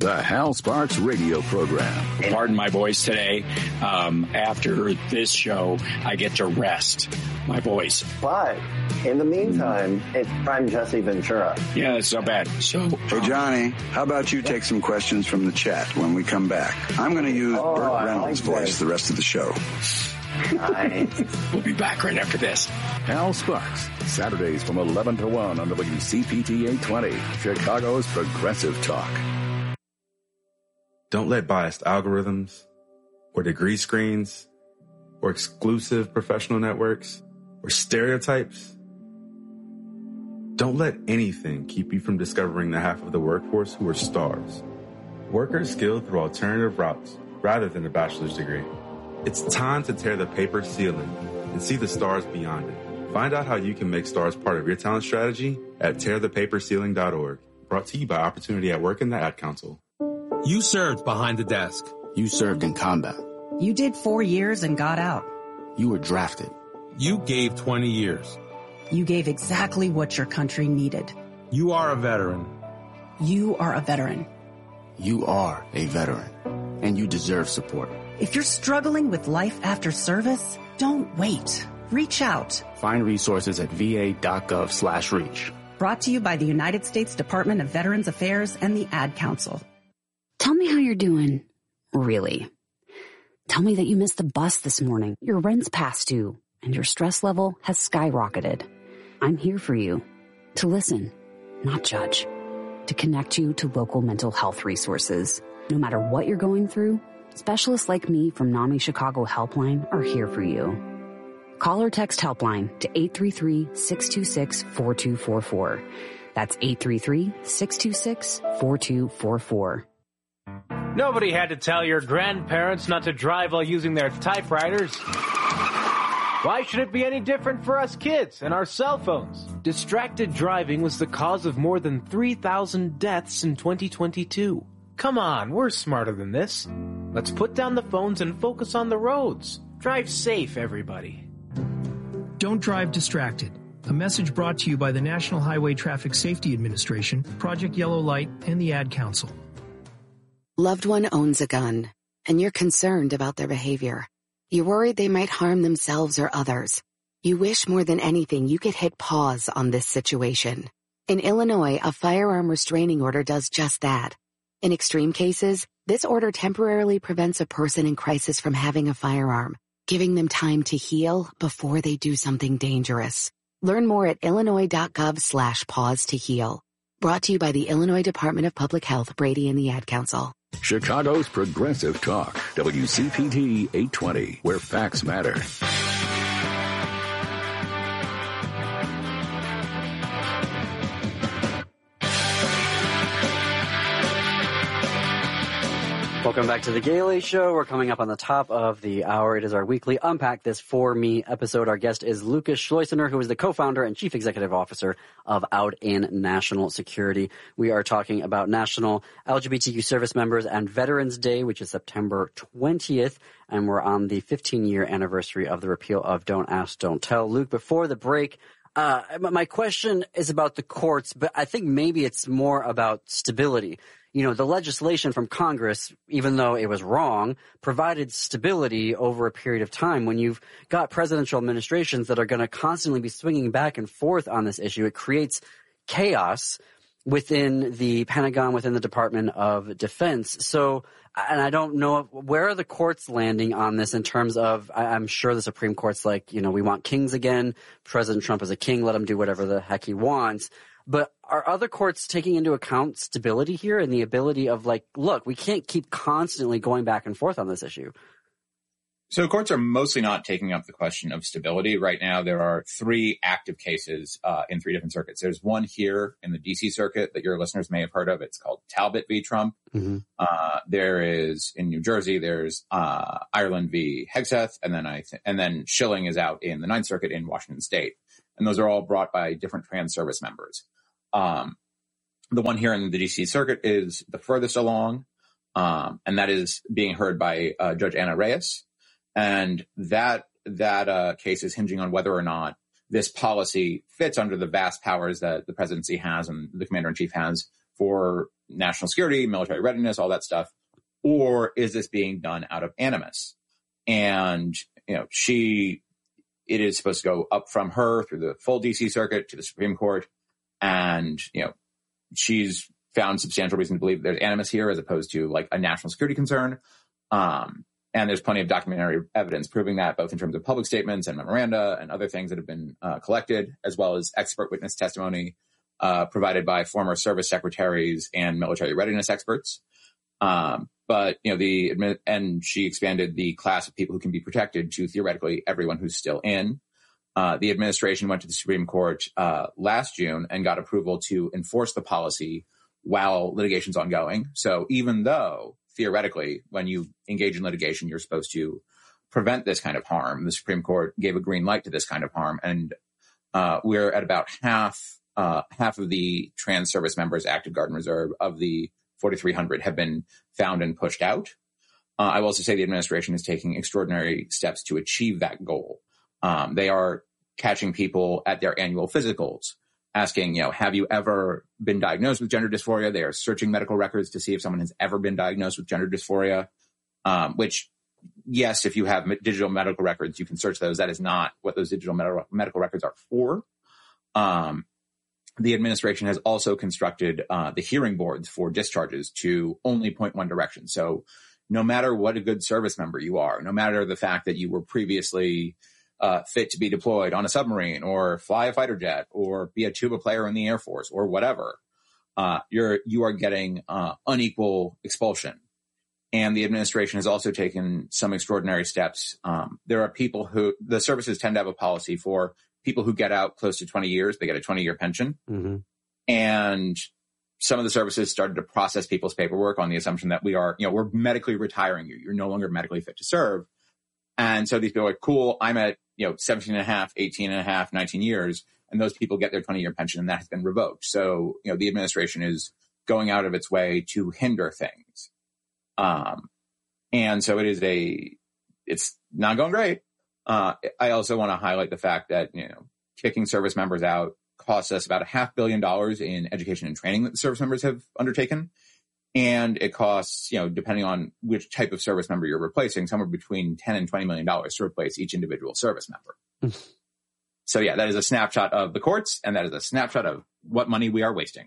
The Hal Sparks radio program. Pardon my voice today. After this show, I get to rest my voice. But in the meantime, it's Prime Jesse Ventura. Yeah, it's not bad. So, hey, Johnny, how about you take some questions from the chat when we come back? I'm going to use Burt Reynolds' voice the rest of the show. We'll be back right after this. Hal Sparks, Saturdays from 11 to 1 on WCPT 820, Chicago's Progressive Talk. Don't let biased algorithms or degree screens or exclusive professional networks or stereotypes. Don't let anything keep you from discovering the half of the workforce who are stars. Workers skilled through alternative routes rather than a bachelor's degree. It's time to tear the paper ceiling and see the stars beyond it. Find out how you can make stars part of your talent strategy at tearthepaperceiling.org. Brought to you by Opportunity at Work and the Ad Council. You served behind the desk. You served in combat. You did 4 years and got out. You were drafted. You gave 20 years. You gave exactly what your country needed. You are a veteran. You are a veteran. You are a veteran, and you deserve support. If you're struggling with life after service, don't wait. Reach out. Find resources at va.gov/reach. Brought to you by the United States Department of Veterans Affairs and the Ad Council. Tell me how you're doing. Really. Tell me that you missed the bus this morning, your rent's past due, and your stress level has skyrocketed. I'm here for you. To listen, not judge. To connect you to local mental health resources. No matter what you're going through, specialists like me from NAMI Chicago Helpline are here for you. Call or text Helpline to 833-626-4244. That's 833-626-4244. Nobody had to tell your grandparents not to drive while using their typewriters. Why should it be any different for us kids and our cell phones? Distracted driving was the cause of more than 3,000 deaths in 2022. Come on, we're smarter than this. Let's put down the phones and focus on the roads. Drive safe, everybody. Don't drive distracted. A message brought to you by the National Highway Traffic Safety Administration, Project Yellow Light, and the Ad Council. Loved one owns a gun, and you're concerned about their behavior. You're worried they might harm themselves or others. You wish more than anything you could hit pause on this situation. In Illinois, a firearm restraining order does just that. In extreme cases, this order temporarily prevents a person in crisis from having a firearm, giving them time to heal before they do something dangerous. Learn more at illinois.gov/pause to heal. Brought to you by the Illinois Department of Public Health, Brady and the Ad Council. Chicago's Progressive Talk, WCPT 820, where facts matter. Welcome back to The Gaily Show. We're coming up on the top of the hour. It is our weekly Unpack This For Me episode. Our guest is Lucas Schleusener, who is the co-founder and chief executive officer of Out in National Security. We are talking about National LGBTQ Service Members and Veterans Day, which is September 20th, and we're on the 15-year anniversary of the repeal of Don't Ask, Don't Tell. Luke, before the break, my question is about the courts, but I think maybe it's more about stability. You know, the legislation from Congress, even though it was wrong, provided stability over a period of time. When you've got presidential administrations that are going to constantly be swinging back and forth on this issue, it creates chaos within the Pentagon, within the Department of Defense. So, and I don't know, where are the courts landing on this in terms of, I'm sure the Supreme Court's like, you know, we want kings again. President Trump is a king. Let him do whatever the heck he wants. But are other courts taking into account stability here and the ability of like, look, we can't keep constantly going back and forth on this issue? So courts are mostly not taking up the question of stability. Right now, there are 3 active cases in 3 different circuits. There's one here in the D.C. circuit that your listeners may have heard of. It's called Talbot v. Trump. Mm-hmm. There is in New Jersey, there's Ireland v. Hegseth, and then Schilling is out in the 9th Circuit in Washington State. And those are all brought by different trans service members. The one here in the D.C. circuit is the furthest along, and that is being heard by Judge Anna Reyes. And that case is hinging on whether or not this policy fits under the vast powers that the presidency has and the commander-in-chief has for national security, military readiness, all that stuff? Or is this being done out of animus? And, it is supposed to go up from her through the full DC circuit to the Supreme Court. And, she's found substantial reason to believe there's animus here as opposed to like a national security concern. And there's plenty of documentary evidence proving that, both in terms of public statements and memoranda and other things that have been collected, as well as expert witness testimony provided by former service secretaries and military readiness experts. But and she expanded the class of people who can be protected to theoretically everyone who's still in. The administration went to the Supreme Court last June and got approval to enforce the policy while litigation's ongoing. So even though theoretically, when you engage in litigation, you're supposed to prevent this kind of harm, the Supreme Court gave a green light to this kind of harm. And we're at about half of the trans service members active guard and reserve of the 4,300 have been found and pushed out. I will also say the administration is taking extraordinary steps to achieve that goal. They are catching people at their annual physicals, asking, have you ever been diagnosed with gender dysphoria? They are searching medical records to see if someone has ever been diagnosed with gender dysphoria, which, yes, if you have digital medical records, you can search those. That is not what those digital medical records are for. The administration has also constructed the hearing boards for discharges to only point one direction. So no matter what a good service member you are, no matter the fact that you were previously fit to be deployed on a submarine or fly a fighter jet or be a tuba player in the Air Force or whatever, you are getting unequal expulsion. And the administration has also taken some extraordinary steps. There are people the services tend to have a policy for people who get out close to 20 years, they get a 20-year pension. Mm-hmm. And some of the services started to process people's paperwork on the assumption that we're medically retiring you. You're no longer medically fit to serve. And so these people are like, cool, I'm at, 17 and a half, 18 and a half, 19 years. And those people get their 20-year pension and that has been revoked. So, the administration is going out of its way to hinder things. And so it's not going great. I also want to highlight the fact that, kicking service members out costs us about $500 million in education and training that the service members have undertaken. And it costs, depending on which type of service member you're replacing, somewhere between $10 and $20 million to replace each individual service member. So yeah, that is a snapshot of the courts, and that is a snapshot of what money we are wasting.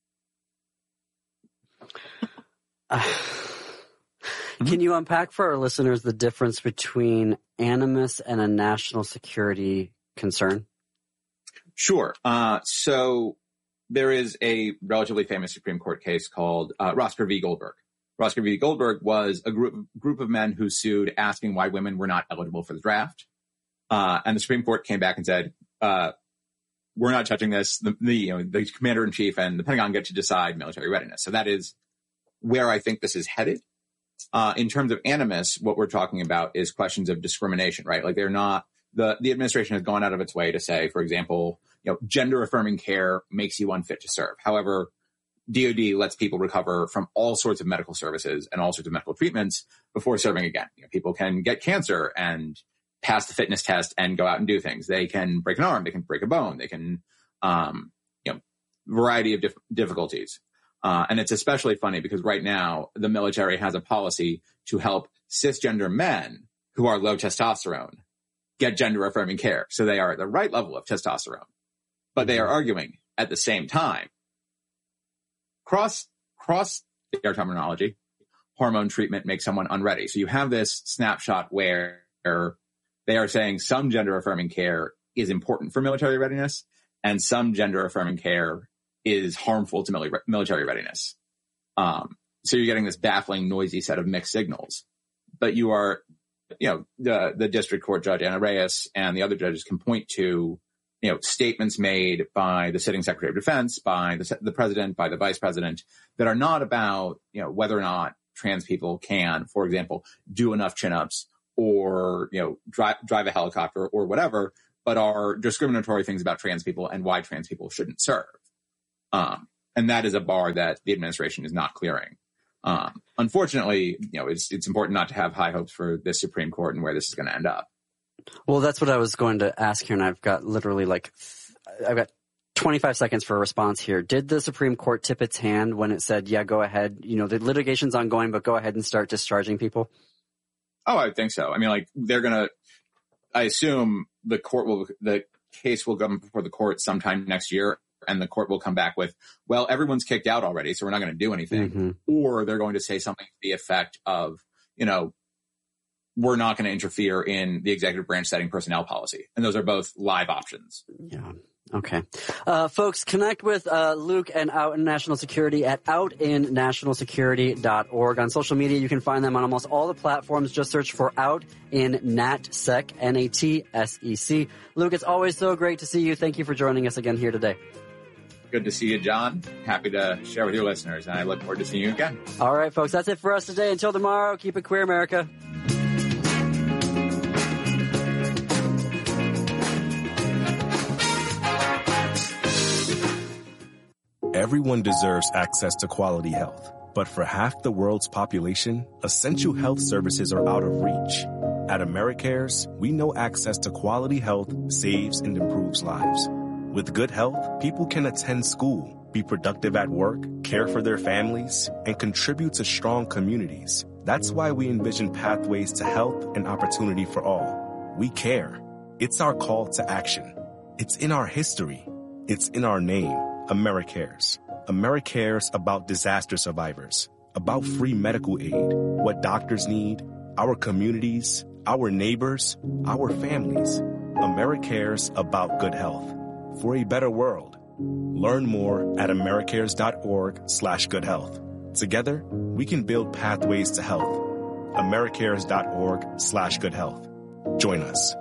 Can you unpack for our listeners the difference between animus and a national security concern? Sure. So there is a relatively famous Supreme Court case called Rosker v. Goldberg. Rosker v. Goldberg was a group of men who sued asking why women were not eligible for the draft. And the Supreme Court came back and said, we're not touching this. The commander-in-chief and the Pentagon get to decide military readiness. So that is where I think this is headed. In terms of animus, what we're talking about is questions of discrimination, right? Like they're not, the administration has gone out of its way to say, for example, gender affirming care makes you unfit to serve. However, DoD lets people recover from all sorts of medical services and all sorts of medical treatments before serving again. People can get cancer and pass the fitness test and go out and do things. They can break an arm, they can break a bone, they can, variety of difficulties. And it's especially funny because right now the military has a policy to help cisgender men who are low testosterone get gender affirming care. So they are at the right level of testosterone, but they are arguing at the same time. Cross their terminology, hormone treatment makes someone unready. So you have this snapshot where they are saying some gender affirming care is important for military readiness and some gender affirming care is harmful to military readiness. So you're getting this baffling, noisy set of mixed signals. But you are, the district court judge, Anna Reyes, and the other judges can point to, statements made by the sitting Secretary of Defense, by the president, by the vice president, that are not about, whether or not trans people can, for example, do enough chin-ups or, drive a helicopter or whatever, but are discriminatory things about trans people and why trans people shouldn't serve. And that is a bar that the administration is not clearing. Unfortunately, it's important not to have high hopes for this Supreme Court and where this is going to end up. Well, that's what I was going to ask here, and I've got literally I've got 25 seconds for a response here. Did the Supreme Court tip its hand when it said, yeah, go ahead, the litigation's ongoing, but go ahead and start discharging people? Oh, I think so. I mean, like, I assume the case will come before the court sometime next year, and the court will come back with, well, everyone's kicked out already, so we're not going to do anything. Mm-hmm. Or they're going to say something to the effect of, we're not going to interfere in the executive branch setting personnel policy. And those are both live options. Yeah. Okay. Folks, connect with Luke and Out in National Security at outinnationalsecurity.org. On social media, you can find them on almost all the platforms. Just search for Out in NatSec, NATSEC. Luke, it's always so great to see you. Thank you for joining us again here today. Good to see you, John. Happy to share with your listeners, and I look forward to seeing you again. All right, folks, that's it for us today. Until tomorrow, keep it queer, America. Everyone deserves access to quality health, but for half the world's population, essential health services are out of reach. At AmeriCares, we know access to quality health saves and improves lives. With good health, people can attend school, be productive at work, care for their families, and contribute to strong communities. That's why we envision pathways to health and opportunity for all. We care. It's our call to action. It's in our history. It's in our name. AmeriCares. AmeriCares about disaster survivors, about free medical aid, what doctors need, our communities, our neighbors, our families. AmeriCares about good health. For a better world. Learn more at americares.org/goodhealth. Together, we can build pathways to health. americares.org/goodhealth. Join us.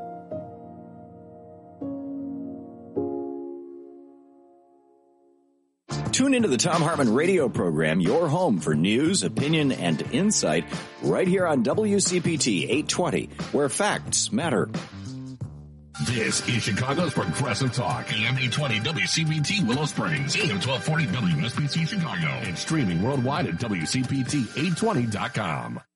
Tune into the Thom Hartmann radio program, your home for news, opinion, and insight, right here on WCPT 820, where facts matter. This is Chicago's Progressive Talk, AM 820 WCPT Willow Springs, AM 1240 WSBC Chicago, and streaming worldwide at WCPT820.com.